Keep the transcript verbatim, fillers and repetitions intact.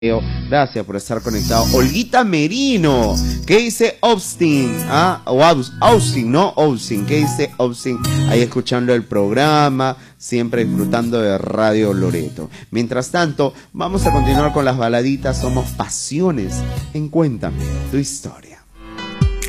Gracias por estar conectado. Olguita Merino, ¿qué dice Austin? ¿Ah? O Austin, ¿no? Austin, ¿qué dice Austin? Ahí escuchando el programa, siempre disfrutando de Radio Loreto. Mientras tanto, vamos a continuar con las baladitas. Somos Pasiones en Cuéntame tu Historia.